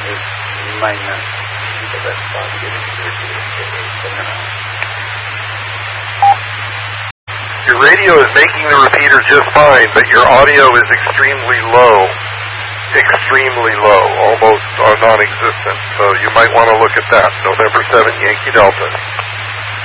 You might not be the best spot to get into Your radio is making the repeater just fine, but your audio is extremely low, almost non-existent. So you might want to look at that. November 7 Yankee Delta.